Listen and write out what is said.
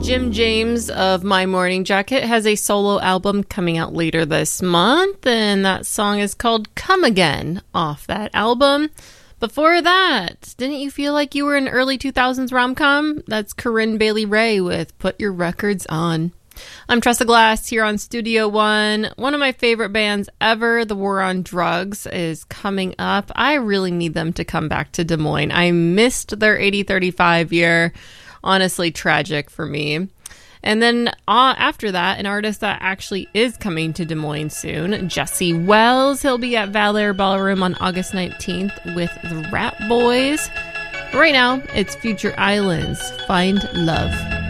Jim James of My Morning Jacket has a solo album coming out later this month, and that song is called Come Again off that album. Before that, didn't you feel like you were in early 2000s rom-com? That's Corinne Bailey Rae with Put Your Records On. I'm Tressa Glass here on Studio One. One of my favorite bands ever, The War on Drugs, is coming up. I really need them to come back to Des Moines. I missed their 80-35 year. Honestly, tragic for me. And then after that, an artist that actually is coming to Des Moines soon, Jesse Wells. He'll be at Valor Ballroom on August 19th with the Rat Boys. Right now, it's Future Islands, Find Love.